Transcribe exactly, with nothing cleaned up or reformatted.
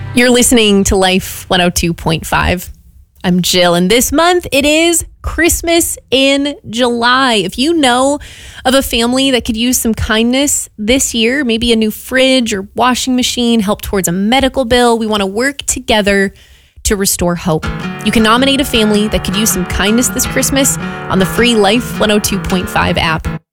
You're listening to Life one oh two point five. I'm Jill, and this month it is Christmas in July. If you know of a family that could use some kindness this year, maybe a new fridge or washing machine, help towards a medical bill, we want to work together to restore hope. You can nominate a family that could use some kindness this Christmas on the free Life one oh two point five app.